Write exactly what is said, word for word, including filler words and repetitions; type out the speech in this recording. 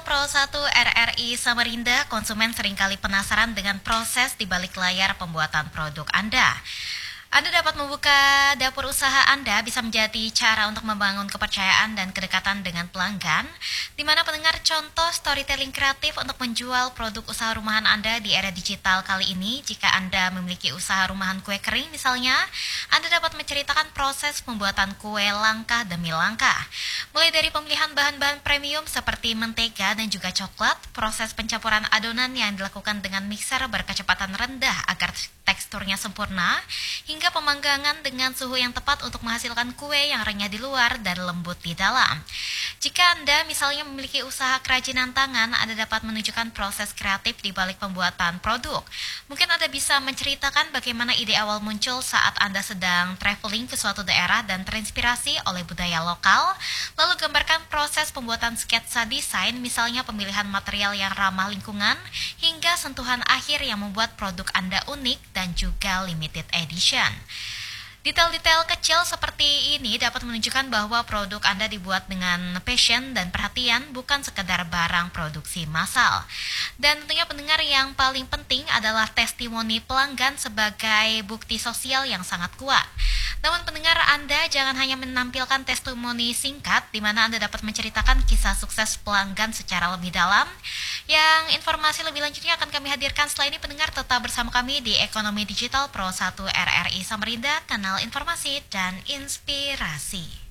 Pro satu R R I Samarinda, konsumen seringkali penasaran dengan proses di balik layar pembuatan produk Anda. Anda dapat membuka dapur usaha Anda bisa menjadi cara untuk membangun kepercayaan dan kedekatan dengan pelanggan, di mana pendengar contoh storytelling kreatif untuk menjual produk usaha rumahan Anda di era digital kali ini. Jika Anda memiliki usaha rumahan kue kering misalnya, Anda dapat menceritakan proses pembuatan kue langkah demi langkah. Mulai dari pemilihan bahan-bahan premium seperti mentega dan juga coklat, proses pencampuran adonan yang dilakukan dengan mixer berkecepatan rendah agar teksturnya sempurna, hingga pemanggangan dengan suhu yang tepat untuk menghasilkan kue yang renyah di luar dan lembut di dalam. Jika Anda misalnya memiliki usaha kerajinan tangan, Anda dapat menunjukkan proses kreatif di balik pembuatan produk. Mungkin Anda bisa menceritakan bagaimana ide awal muncul saat Anda sedang traveling ke suatu daerah dan terinspirasi oleh budaya lokal, lalu gambarkan proses pembuatan sketsa desain, misalnya pemilihan material yang ramah lingkungan, hingga sentuhan akhir yang membuat produk Anda unik dan juga limited edition. Detail-detail kecil seperti ini dapat menunjukkan bahwa produk Anda dibuat dengan passion dan perhatian, bukan sekedar barang produksi massal. Dan tentunya pendengar, yang paling penting adalah testimoni pelanggan sebagai bukti sosial yang sangat kuat. Namun pendengar, Anda jangan hanya menampilkan testimoni singkat di mana Anda dapat menceritakan kisah sukses pelanggan secara lebih dalam. Yang informasi lebih lanjutnya akan kami hadirkan setelah ini. Pendengar, tetap bersama kami di Ekonomi Digital Pro satu R R I Samarinda, kanal informasi dan inspirasi.